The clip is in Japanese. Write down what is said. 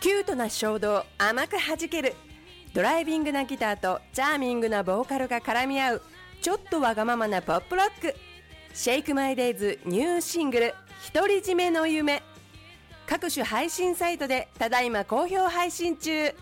キュートな衝動甘く弾ける、ドライビングなギターとチャーミングなボーカルが絡み合うちょっとわがままなポップロック。シェイクマイデイズニューシングル独り占めの夢、各種配信サイトでただいま好評配信中。